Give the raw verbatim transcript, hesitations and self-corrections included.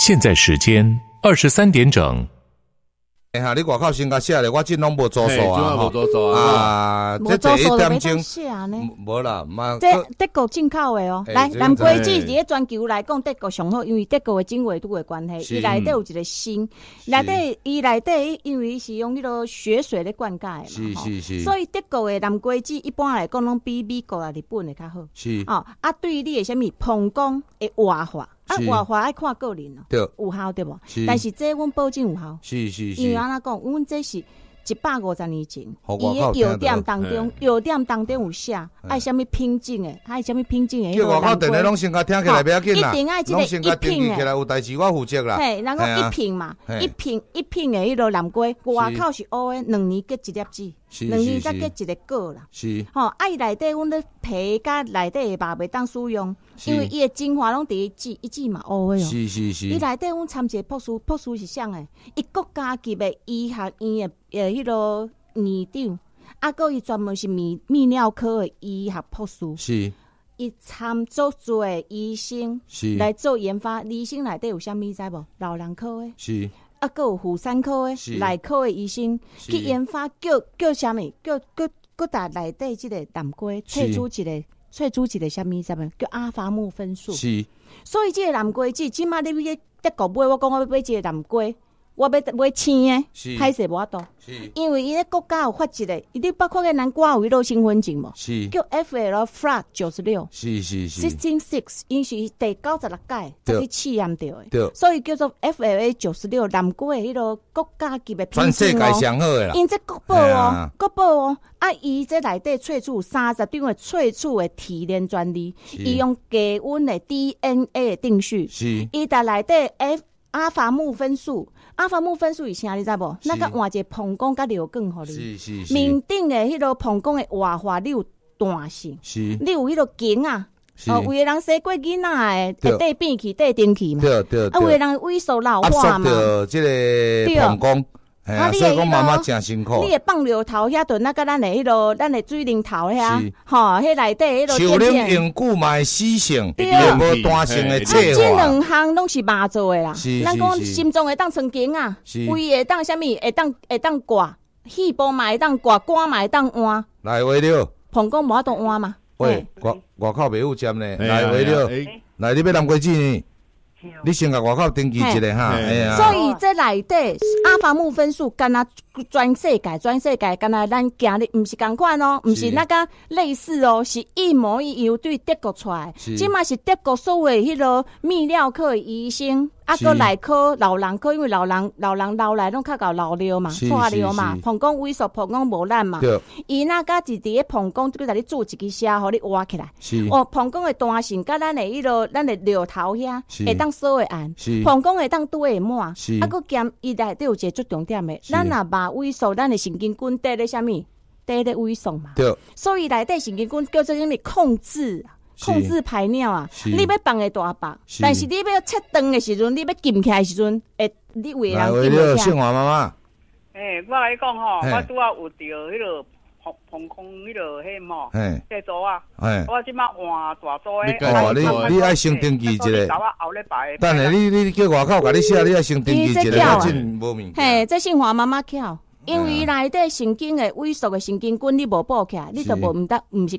现在时间二十三点整。 哎哈，你外口先甲写咧，我真拢无做数啊， 无做数啊， 啊，这第一点钟写呢， 无啦，嘛， 这德国进口的哦。来，南瓜子伫咧全球来讲，德国上好，因为德国的经纬度的关系，伊内底有一个锌，内底伊内底因为是用迄个血水咧灌溉的嘛， 是是是， 所以德国的南瓜子一般来讲拢比美国啊、日本的较好。 是哦，啊，对于你的啥物膀胱的活化。啊，活化爱看个人哦， 对， 有效对无？但是这阮保证有效， 是是是。 因为安怎讲，阮这是一百五十年前，伊的药店当中，药店当中有写，爱啥物品种的，爱啥物品种的。 叫外口电话拢先甲听起来，不要紧啦。 一定爱这个一品的，有代志我负责啦。 嘿，然后一品嘛，一品一品的迄个南瓜，外口是乌的，两年结一粒籽。两年才结一个果啦， 是吼，啊伊内底阮咧皮甲内底的肉袂当使用，因为伊的精华拢伫伊籽，伊籽嘛乌的哦。 是是是。 伊内底阮参一个博士，博士是啥诶？伊国家级的医学院的呃迄个院长，啊，个伊专门是泌泌尿科的医学博士。 是。 伊参足多诶医生是来做研发，医生内底有啥物知无？老人科诶。 是。 啊，还有妇产科诶、内科诶医生去研发，叫叫啥物？叫叫叫打内底即个南瓜萃出一个萃出一个啥物？啥物？叫阿法木酚素。 是。 所以即个南瓜子，即马你去德国买，我讲我要买即个南瓜，我要买青诶，歹势无法度。因为伊咧国家有发一个，你包括个南瓜有迄个兴奋剂无？ 是。 叫 F L Flat 九十六。 是是是。 Sixteen Six， 因是第九十六届才去试验到的。 对。 所以叫做 F L A 九十六，南瓜的迄个国家级的品种哦。 全世界上好的啦。 因这国宝哦，国宝哦，啊，伊这内底萃取三十张的萃取的提炼专利，伊用低温的 D N A 的定序， 是。 伊在内底 F 阿法木酚素，阿法木酚素是啥？你知无？那个换一个膀胱甲尿管互你。 是是是。 面顶的迄个膀胱的活化，你有弹性， 是。 你有迄个筋啊。哦，有个人生过囡仔诶，会带变去、带电去嘛。 对对对。 啊，有个人萎缩老化嘛。 压缩到这个膀胱。啊，所以讲妈妈真辛苦。 你的放尿头遐顿，那个咱的迄个，咱的水龙头遐，吼，迄内底迄个。 树林用久嘛死性，也无单性的脆化。 这两项拢是麻做的啦。 是是咱讲心脏会当穿筋啊，胃会当啥物，会当会当挂，肺部嘛会当挂，肝嘛会当换。 来为了。 膀胱无法度换嘛。 喂，外外口袂有针呢，来为了，来你要南瓜子呢？你先甲外口登记一下哈，哎呀。 所以这内底阿法木酚素，干那全世界，全世界干那咱行的，唔是同款哦，唔是那个类似哦，是一模一样对德国出来。即嘛是德国所谓迄个泌尿科的医生，啊个内科、老人科，因为老人老人老来拢较搞老尿嘛、化尿嘛，膀胱萎缩、膀胱无力嘛。伊那个是伫个膀胱，就甲你做一支痧，互你挖起来。哦，膀胱的弹性，甲咱的迄个咱的尿头遐，会当锁会按，膀胱会当拄会满，啊个兼伊内底有一个最重点的，咱若肉萎缩，咱的神经根底咧啥物？底咧萎缩嘛。对。所以内底神经根叫做啥物？控制。控制排尿啊！你要放个大白，但是你要切断的时阵，你要禁起来的时阵，会你有人禁不起来。 姓华妈妈。 诶，我来讲吼，我拄啊有着迄个膀膀胱迄个迄吼，这组啊，我即马换大组诶。 你你爱先登记一下。等下你你叫外口甲你写，你爱先登记一下，真无物。 嘿，这姓华妈妈巧。因为内底神经的萎缩的神经根你无补起来，你就无毋得，毋是